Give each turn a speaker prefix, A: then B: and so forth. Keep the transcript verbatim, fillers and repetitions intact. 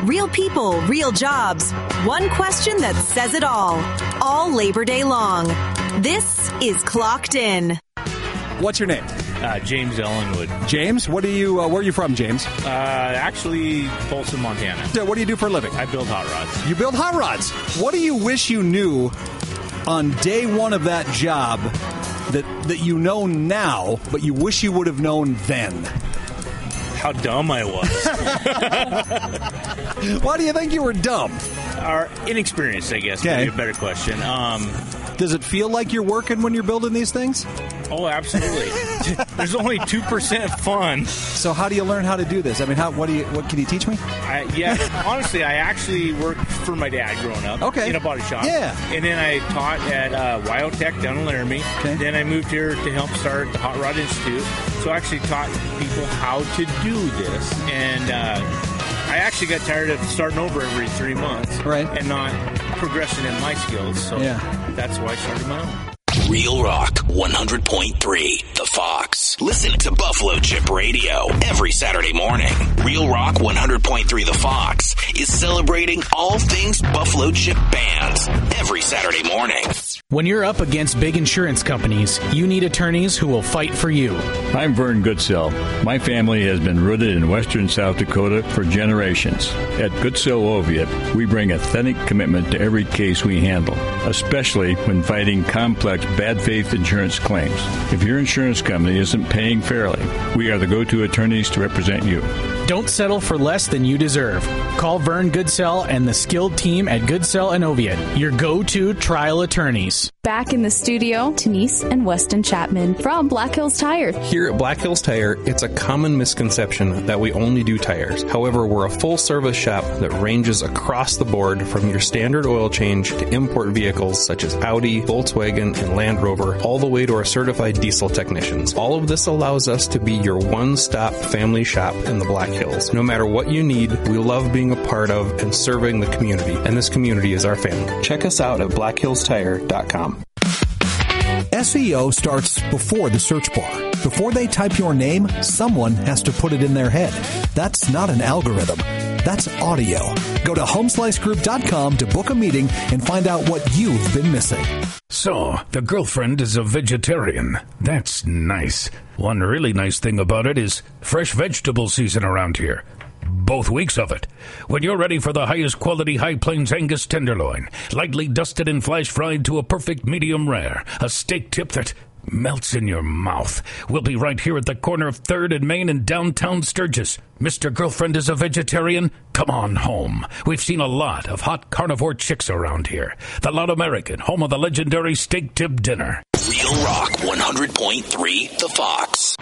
A: Real people, real jobs. One question that says it all. All Labor Day long. This is Clocked In.
B: What's your name?
C: Uh, James Ellenwood.
B: James, what do you? Uh, where are you from, James?
C: Uh, actually, Folsom, Montana.
B: So what do you do for a living?
C: I build hot rods.
B: You build hot rods. What do you wish you knew on day one of that job that that you know now, but you wish you would have known then?
C: How dumb I was.
B: Why do you think you were dumb?
C: Or inexperienced, I guess.
B: Okay.
C: Maybe a better question. Um,
B: Does it feel like you're working when you're building these things?
C: oh, absolutely. There's only two percent fun.
B: So how do you learn how to do this? I mean, how? What do you? What can you teach me?
C: I, yeah, honestly, I actually worked for my dad growing up.
B: Okay.
C: In a body shop.
B: Yeah.
C: And then I taught at uh, Wyotech down in Laramie.
B: Okay.
C: Then I moved here to help start the Hot Rod Institute. So I actually taught people how to do this. And uh, I actually got tired of starting over every three months.
B: Right.
C: And not progressing in my skills. So
B: Yeah.
C: that's why I started my own.
D: Real Rock one hundred point three, The Fox. Listen to Buffalo Chip Radio every Saturday morning. Real Rock one hundred point three, The Fox is celebrating all things Buffalo Chip bands every Saturday morning.
E: When you're up against big insurance companies, you need attorneys who will fight for you.
F: I'm Vern Goodsell. My family has been rooted in western South Dakota for generations. At Goodsell Oviatt, we bring authentic commitment to every case we handle, especially when fighting complex bad faith insurance claims. If your insurance company isn't paying fairly, we are the go-to attorneys to represent you.
E: Don't settle for less than you deserve. Call Vern Goodsell and the skilled team at Goodsell and Oviatt, your go-to trial attorneys.
G: Back in the studio, Denise and Weston Chapman from Black Hills Tire.
H: Here at Black Hills Tire, it's a common misconception that we only do tires. However, we're a full-service shop that ranges across the board from your standard oil change to import vehicles such as Audi, Volkswagen, and Land Rover, all the way to our certified diesel technicians. All of this allows us to be your one-stop family shop in the Black Hills. No matter what you need, we love being a part of and serving the community, and this community is our family. Check us out at black hills tire dot com.
I: S E O starts before the search bar. Before they type your name, someone has to put it in their head. That's not an algorithm. That's audio. Go to home slice group dot com to book a meeting and find out what you've been missing.
J: So, the girlfriend is a vegetarian. That's nice. One really nice thing about it is fresh vegetable season around here. Both weeks of it. When you're ready for the highest quality High Plains Angus tenderloin, lightly dusted and flash fried to a perfect medium rare, a steak tip that melts in your mouth. We'll be right here at the corner of third and Main in downtown Sturgis. Mister Girlfriend is a vegetarian? Come on home. We've seen a lot of hot carnivore chicks around here. The Loud American, home of the legendary steak tip dinner.
D: Real Rock one hundred point three, The Fox.